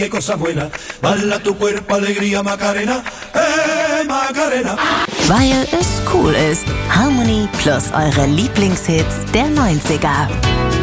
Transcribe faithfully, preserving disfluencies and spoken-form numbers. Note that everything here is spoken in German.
qué cosa buena, baila tu cuerpo, alegría, Macarena, eh, Macarena. Weil es cool ist. Harmony plus eure Lieblingshits der neunziger.